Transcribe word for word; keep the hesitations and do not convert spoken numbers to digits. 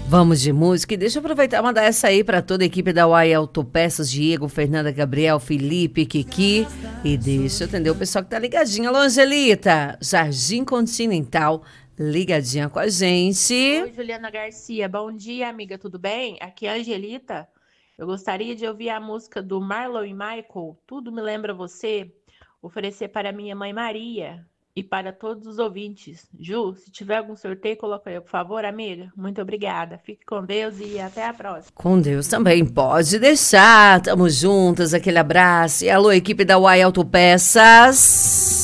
Vamos de música e deixa eu aproveitar e mandar essa aí para toda a equipe da Uai Autopeças, Diego, Fernanda, Gabriel, Felipe, Kiki. E deixa eu atender o pessoal que tá ligadinho. Alô, Angelita, Jardim Continental, ligadinha com a gente. Oi, Juliana Garcia. Bom dia, amiga. Tudo bem? Aqui é a Angelita. Eu gostaria de ouvir a música do Marlon e Michael, Tudo Me Lembra Você, oferecer para minha mãe Maria e para todos os ouvintes. Ju, se tiver algum sorteio, coloca aí, por favor, amiga. Muito obrigada. Fique com Deus e até a próxima. Com Deus também, pode deixar. Tamo juntas, aquele abraço. E alô, equipe da Uai Autopeças.